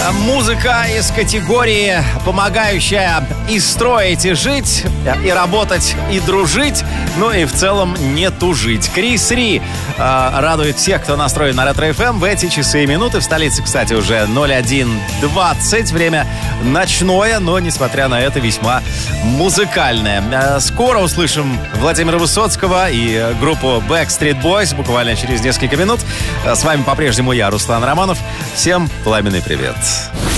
Музыка из категории, помогающая и строить, и жить, и работать, и дружить, ну и в целом не тужить. Крис Ри радует всех, кто настроен на Ретро-ФМ в эти часы и минуты. В столице, кстати, уже 01:20. Время ночное, но, несмотря на это, весьма музыкальное. Скоро услышим Владимира Высоцкого и группу Backstreet Boys буквально через несколько минут. С вами по-прежнему я, Руслан Романов. Всем пламенный привет.